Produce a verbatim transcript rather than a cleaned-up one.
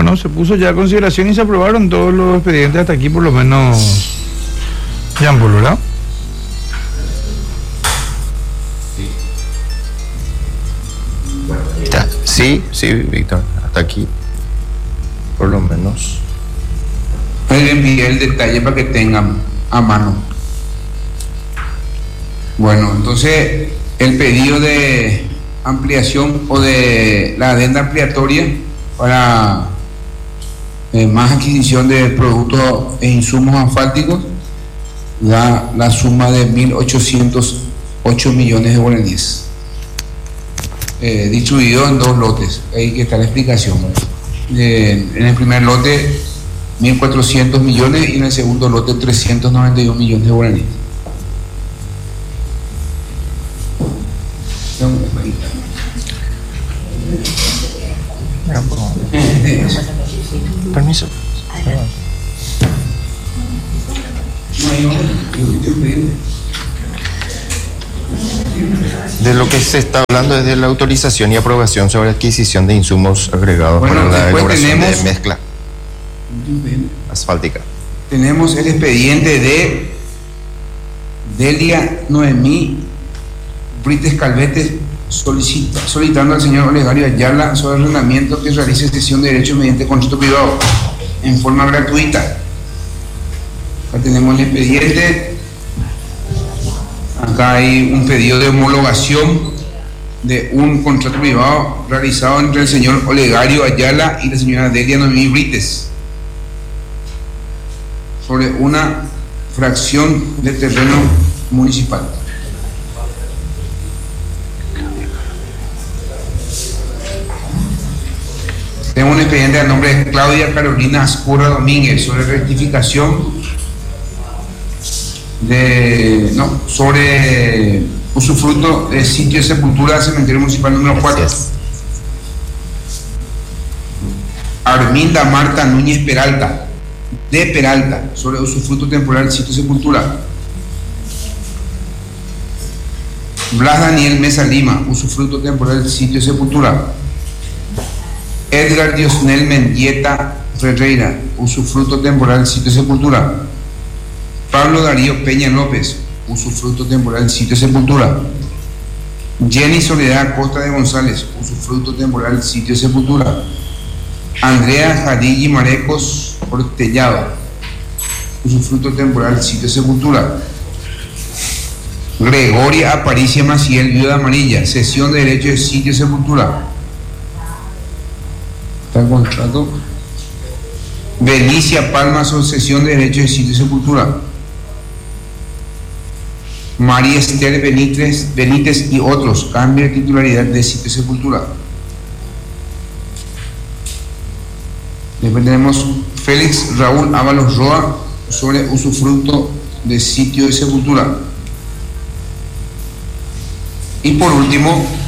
¿no? Se puso ya a consideración y se aprobaron todos los expedientes hasta aquí, por lo menos, Jean Paul, ¿verdad? Sí, sí, Víctor, hasta aquí, por lo menos. Le envié el detalle para que tengan a mano. Bueno, entonces el pedido de ampliación o de la adenda ampliatoria para eh, más adquisición de productos e insumos asfálticos da la suma de mil ochocientos ocho millones de guaraníes, eh, distribuido en dos lotes. Ahí que está la explicación. Eh, en el primer lote mil cuatrocientos millones y en el segundo lote trescientos noventa y uno millones de guaraníes. Permiso. De lo que se está hablando es de la autorización y aprobación sobre adquisición de insumos agregados bueno, para la elaboración tenemos, de mezcla asfáltica. Tenemos el expediente de Delia Noemí Brites Calvete solicita, solicitando al señor Olegario Ayala sobre el arrendamiento que realice cesión de derechos mediante contrato privado en forma gratuita. Acá tenemos el expediente. Acá hay un pedido de homologación de un contrato privado realizado entre el señor Olegario Ayala y la señora Delia Noemí Brites sobre una fracción de terreno municipal. Tengo un expediente a nombre de Claudia Carolina Ascurra Domínguez sobre rectificación de, no, sobre usufructo de sitio de sepultura del cementerio municipal número cuatro. Arminda Marta Núñez Peralta, de Peralta, sobre usufructo temporal del sitio de sepultura. Blas Daniel Mesa Lima, usufructo temporal del sitio de sepultura. Edgar Diosnel Mendieta Ferreira, usufructo temporal del sitio de sepultura. Pablo Darío Peña López, usufructo temporal del sitio de sepultura. Jenny Soledad Costa de González, usufructo temporal del sitio de sepultura. Andrea Jadilli Marecos Ortellado, usufructo temporal del sitio de sepultura. Gregoria Aparicia Maciel, viuda amarilla, cesión de derechos de sitio de sepultura. Está el contrato. Benicia Palma, sucesión de derechos de sitio de sepultura. María Esther Benítez, Benítez y otros, cambio de titularidad de sitio de sepultura. Después tenemos Félix Raúl Ábalos Roa sobre usufructo de sitio de sepultura. Y por último,